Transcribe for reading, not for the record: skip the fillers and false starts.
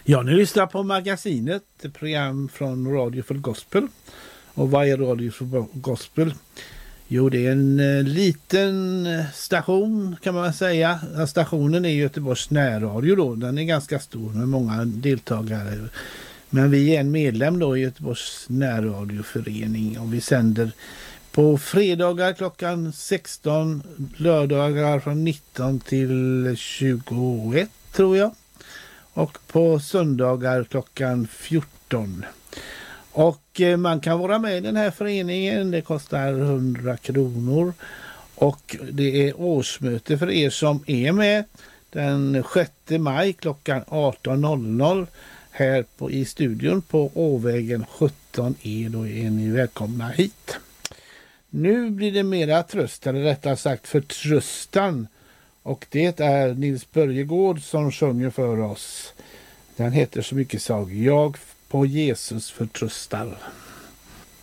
Ja, ni lyssnar på Magasinet, ett program från Radio för Gospel. Och vad är Radio för Gospel? Jo, det är en liten station kan man säga. Stationen är Göteborgs närradio då. Den är ganska stor med många deltagare. Men vi är en medlem då i Göteborgs närradioförening och vi sänder på fredagar klockan 16, lördagar från 19 till 21 tror jag. Och på söndagar klockan 14. Och man kan vara med i den här föreningen, det kostar 100 kronor. Och det är årsmöte för er som är med den 6 maj klockan 18.00 här i studion på Åvägen 17E. Då är ni välkomna hit. Nu blir det mera tröst, eller rättare sagt förtröstan. Och det är Nils Börjegård som sjunger för oss. Den heter så mycket sak. Jag på Jesus förtröstar.